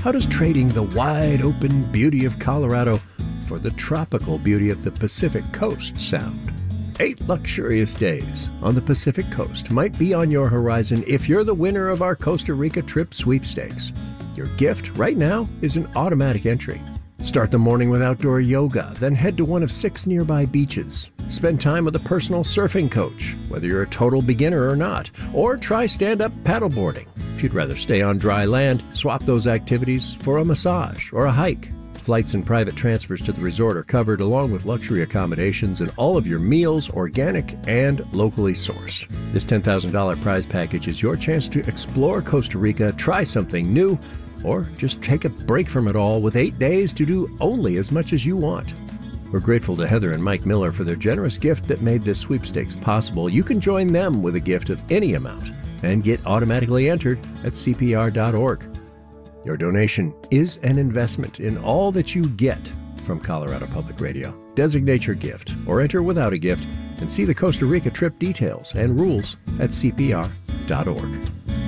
How does trading the wide-open beauty of Colorado for the tropical beauty of the Pacific Coast sound? 8 luxurious days on the Pacific Coast might be on your horizon if you're the winner of our Costa Rica trip sweepstakes. Your gift right now is an automatic entry. Start the morning with outdoor yoga, then head to one of 6 nearby beaches. Spend time with a personal surfing coach, whether you're a total beginner or not, or try stand-up paddleboarding. If you'd rather stay on dry land, swap those activities for a massage or a hike. Flights and private transfers to the resort are covered, along with luxury accommodations and all of your meals, organic and locally sourced. This $10,000 prize package is your chance to explore Costa Rica, try something new, or just take a break from it all with 8 days to do only as much as you want. We're grateful to Heather and Mike Miller for their generous gift that made this sweepstakes possible. You can join them with a gift of any amount and get automatically entered at CPR.org. Your donation is an investment in all that you get from Colorado Public Radio. Designate your gift or enter without a gift and see the Costa Rica trip details and rules at CPR.org.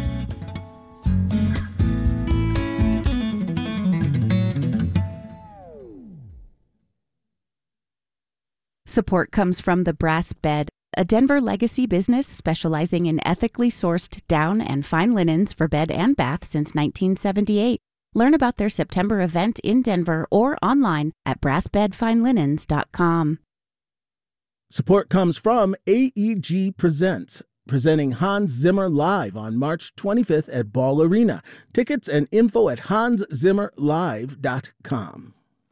Support comes from the Brass Bed, a Denver legacy business specializing in ethically sourced down and fine linens for bed and bath since 1978. Learn about their September event in Denver or online at brassbedfinelinens.com. Support comes from AEG Presents, presenting Hans Zimmer live on March 25th at Ball Arena. Tickets and info at hanszimmerlive.com.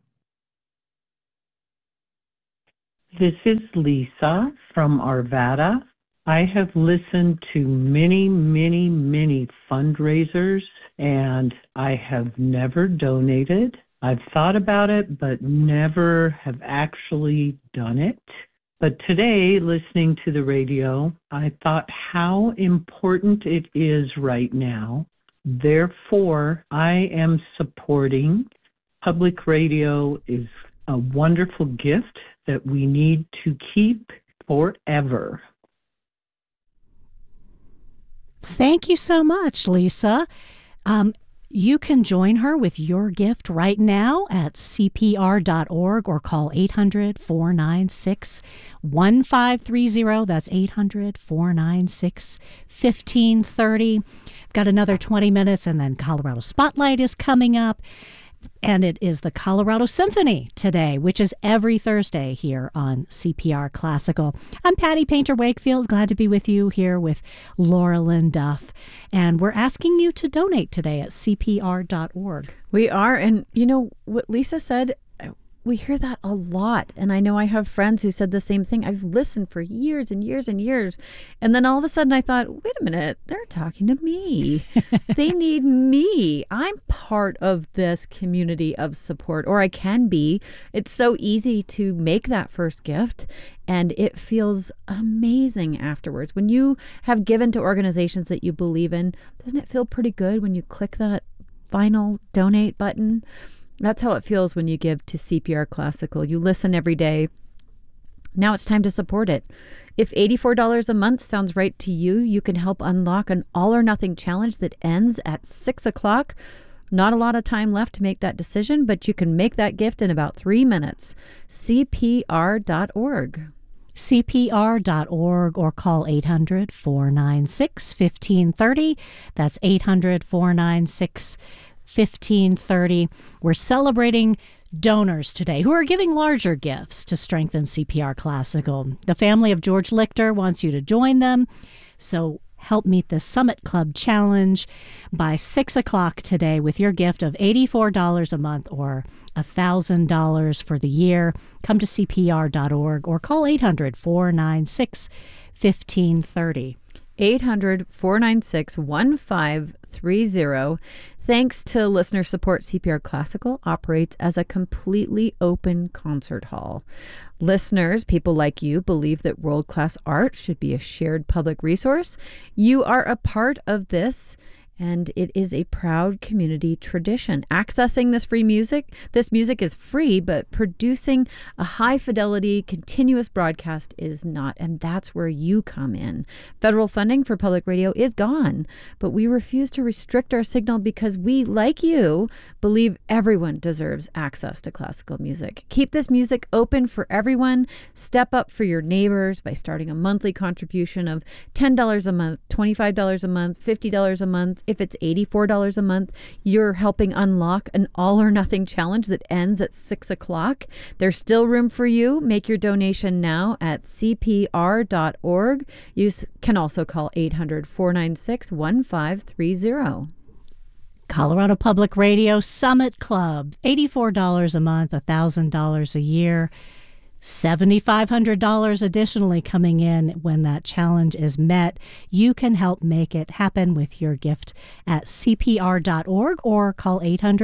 This is Lisa from Arvada. I have listened to many, many, many fundraisers, and I have never donated. I've thought about it, but never have actually done it. But today, listening to the radio, I thought how important it is right now. Therefore, I am supporting. Public radio is a wonderful gift that we need to keep forever. Thank you so much, Lisa. You can join her with your gift right now at CPR.org or call 800-496-1530. That's 800-496-1530. I've got another 20 minutes, and then Colorado Spotlight is coming up. And it is the Colorado Symphony today, which is every Thursday here on CPR Classical. I'm Patty Painter Wakefield, glad to be with you here with Laura Lynn Duff. And we're asking you to donate today at CPR.org. We are. And you know what Lisa said? We hear that a lot. And I know I have friends who said the same thing. I've listened for years and years and years. And then all of a sudden I thought, wait a minute, they're talking to me. They need me. I'm part of this community of support, or I can be. It's so easy to make that first gift, and it feels amazing afterwards. When you have given to organizations that you believe in, doesn't it feel pretty good when you click that final donate button? That's how it feels when you give to CPR Classical. You listen every day. Now it's time to support it. If $84 a month sounds right to you, you can help unlock an all or nothing challenge that ends at 6 o'clock. Not a lot of time left to make that decision, but you can make that gift in about 3 minutes. CPR.org. CPR.org or call 800-496-1530. That's 800-496-1530. 1530. We're celebrating donors today who are giving larger gifts to strengthen CPR Classical. The family of George Lichter wants you to join them. So help meet the Summit Club Challenge by 6 o'clock today with your gift of $84 a month or $1,000 for the year. Come to CPR.org or call 800-496-1530. 800-496-1530. Thanks to listener support, CPR Classical operates as a completely open concert hall. Listeners, people like you, believe that world-class art should be a shared public resource. You are a part of this, and it is a proud community tradition. Accessing this music is free, but producing a high-fidelity, continuous broadcast is not, and that's where you come in. Federal funding for public radio is gone, but we refuse to restrict our signal because we, like you, believe everyone deserves access to classical music. Keep this music open for everyone. Step up for your neighbors by starting a monthly contribution of $10 a month, $25 a month, $50 a month. If it's $84 a month, you're helping unlock an all-or-nothing challenge that ends at 6 o'clock. There's still room for you. Make your donation now at cpr.org. You can also call 800-496-1530. Colorado Public Radio Summit Club, $84 a month, $1,000 a year. $7,500 additionally coming in when that challenge is met. You can help make it happen with your gift at cpr.org or call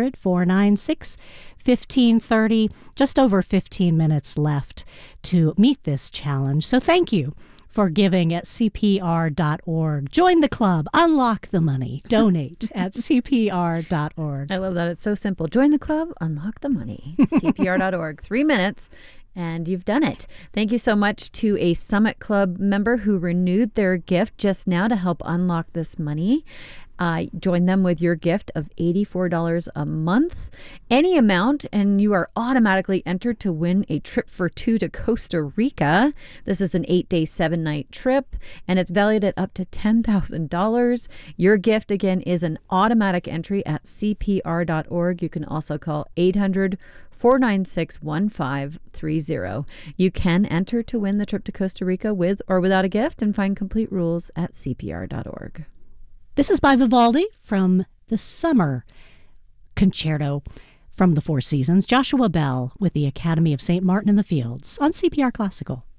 800-496-1530. Just over 15 minutes left to meet this challenge. So thank you for giving at cpr.org. Join the club. Unlock the money. Donate at cpr.org. I love that. It's so simple. Join the club. Unlock the money. cpr.org. 3 minutes. And you've done it. Thank you so much to a Summit Club member who renewed their gift just now to help unlock this money. Join them with your gift of $84 a month, any amount, and you are automatically entered to win a trip for two to Costa Rica. This is an 8-day, 7-night trip, and it's valued at up to $10,000. Your gift, again, is an automatic entry at cpr.org. You can also call 800-496-1530. You can enter to win the trip to Costa Rica with or without a gift and find complete rules at cpr.org. This is by Vivaldi from the Summer Concerto from the Four Seasons. Joshua Bell with the Academy of St. Martin in the Fields on CPR Classical.